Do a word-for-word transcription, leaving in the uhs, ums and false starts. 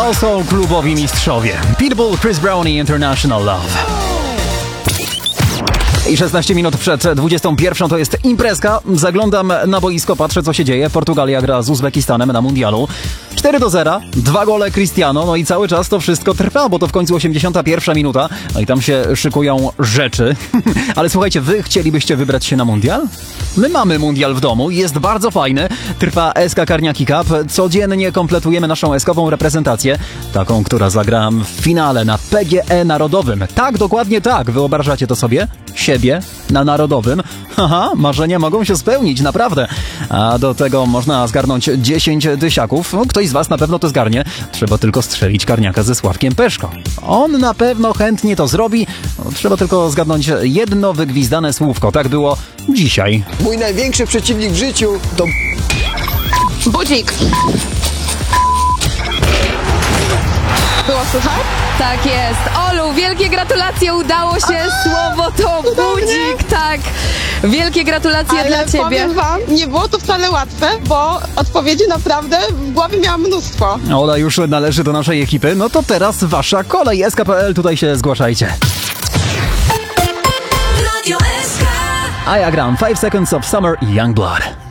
To są klubowi mistrzowie. Pitbull, Chris Brown i International Love. I szesnaście minut przed dwudziestą pierwszą to jest imprezka. Zaglądam na boisko, patrzę co się dzieje. Portugalia gra z Uzbekistanem na mundialu. cztery do zera, dwa gole Cristiano, no i cały czas to wszystko trwa, bo to w końcu osiemdziesiąta pierwsza minuta, no i tam się szykują rzeczy. Ale słuchajcie, wy chcielibyście wybrać się na mundial? My mamy mundial w domu, jest bardzo fajny. Trwa S K Karniaki Cup. Codziennie kompletujemy naszą eskową reprezentację. Taką, która zagra w finale na P G E Narodowym. Tak, dokładnie tak. Wyobrażacie to sobie? Siebie na Narodowym. Haha, marzenia mogą się spełnić, naprawdę. A do tego można zgarnąć dziesięć tysiaków. No, ktoś z was na pewno to zgarnie. Trzeba tylko strzelić Karniaka ze Sławkiem Peszko. On na pewno chętnie to zrobi. No, trzeba tylko zgadnąć jedno wygwizdane słówko. Tak było dzisiaj. Mój największy przeciwnik w życiu to... Budzik. Było słychać? Tak jest. Olu, wielkie gratulacje, udało się. Słowo to budzik, tak. Wielkie gratulacje Ale dla ciebie. powiem wam, nie było to wcale łatwe, bo odpowiedzi naprawdę w głowie miałam mnóstwo. Ola już należy do naszej ekipy. No to teraz wasza kolej. S K P L, tutaj się zgłaszajcie. A ja gram five Seconds of Summer i Youngblood.